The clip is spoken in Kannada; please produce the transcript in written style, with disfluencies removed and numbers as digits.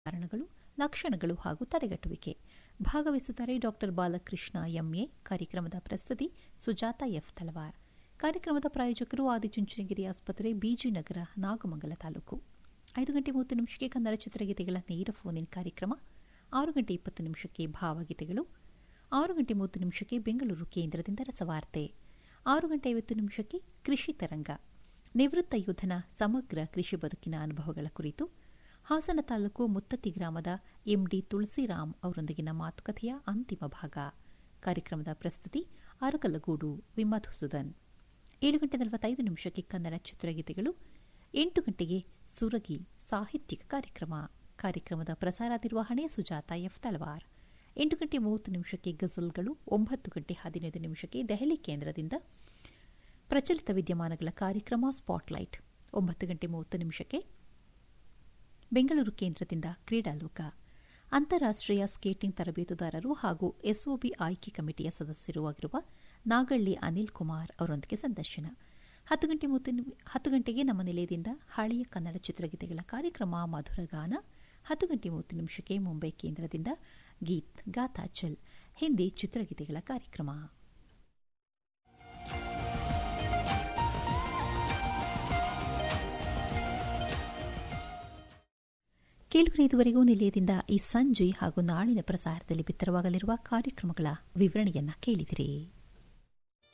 ಕಾರಣಗಳು, ಲಕ್ಷಣಗಳು ಹಾಗೂ ತಡೆಗಟ್ಟುವಿಕೆ. ಭಾಗವಹಿಸುತ್ತಾರೆ ಡಾಕ್ಟರ್ ಬಾಲಕೃಷ್ಣ ಎಂಎ. ಕಾರ್ಯಕ್ರಮದ ಪ್ರಸ್ತುತಿ ಸುಜಾತ ಎಫ್ ತಲವಾರ್. ಕಾರ್ಯಕ್ರಮದ ಪ್ರಾಯೋಜಕರು ಆದಿಚುಂಚನಗಿರಿ ಆಸ್ಪತ್ರೆ, ಬಿಜಿನಗರ, ನಾಗಮಂಗಲ ತಾಲೂಕು. 5:30 ಕನ್ನಡ ಚಿತ್ರಗೀತೆಗಳ ನೇರ ಫೋನ್ ಇನ್ ಕಾರ್ಯಕ್ರಮ. 6:20 ಭಾವಗೀತೆಗಳು. 6:30 ಬೆಂಗಳೂರು ಕೇಂದ್ರದಿಂದ ರಸವಾರ್ತೆ. 6:50 ಕೃಷಿ ತರಂಗ. ನಿವೃತ್ತ ಯೋಧನ ಸಮಗ್ರ ಕೃಷಿ ಬದುಕಿನ ಅನುಭವಗಳ ಕುರಿತು ಹಾಸನ ತಾಲೂಕು ಮುತ್ತತ್ತಿ ಗ್ರಾಮದ ಎಂಡಿ ತುಳಸಿರಾಮ್ ಅವರೊಂದಿಗಿನ ಮಾತುಕತೆಯ ಅಂತಿಮ ಭಾಗ. ಕಾರ್ಯಕ್ರಮದ ಪ್ರಸ್ತುತಿ ಅರಕಲಗೂಡು ವಿಮಧುಸೂದನ್. 7:45 ಕನ್ನಡ ಚಿತ್ರಗೀತೆಗಳು. 8 ಸುರಗಿ ಸಾಹಿತ್ಯಿಕ ಕಾರ್ಯಕ್ರಮ. ಕಾರ್ಯಕ್ರಮದ ಪ್ರಸಾರ ನಿರ್ವಹಣೆ ಸುಜಾತ ಎಫ್ ತಳವಾರ್. 8:30 ಗಜಲ್ಗಳು. 9:15 ದೆಹಲಿ ಕೇಂದ್ರದಿಂದ ಪ್ರಚಲಿತ ವಿದ್ಯಮಾನಗಳ ಕಾರ್ಯಕ್ರಮ ಸ್ಪಾಟ್ಲೈಟ್. 9:30 ಬೆಂಗಳೂರು ಕೇಂದ್ರದಿಂದ ಕ್ರೀಡಾಲೋಕ. ಅಂತಾರಾಷ್ಟೀಯ ಸ್ಕೇಟಿಂಗ್ ತರಬೇತುದಾರರು ಹಾಗೂ ಎಸ್ಒಬಿ ಆಯ್ಕೆ ಕಮಿಟಿಯ ಸದಸ್ಯರೂ ಆಗಿರುವ ನಾಗಳ್ಳಿ ಅನಿಲ್ ಕುಮಾರ್ ಅವರೊಂದಿಗೆ ಸಂದರ್ಶನ. 10 ನಮ್ಮ ನಿಲಯದಿಂದ ಹಳೆಯ ಕನ್ನಡ ಚಿತ್ರಗೀತೆಗಳ ಕಾರ್ಯಕ್ರಮ ಮಧುರಗಾನ. 10:30 ಮುಂಬೈ ಕೇಂದ್ರದಿಂದ ಗೀತ್ ಗಾತಾ ಚಲ್ ಹಿಂದಿ ಚಿತ್ರಗೀತೆಗಳ ಕಾರ್ಯಕ್ರಮ. ಕೇಳುಗರೆ, ಇದುವರೆಗೂ ನಿಲಯದಿಂದ ಈ ಸಂಜೆ ಹಾಗೂ ನಾಳಿನ ಪ್ರಸಾರದಲ್ಲಿ ಬಿತ್ತರವಾಗಲಿರುವ ಕಾರ್ಯಕ್ರಮಗಳ ವಿವರಣೆಯನ್ನ ಕೇಳಿದಿರಿ.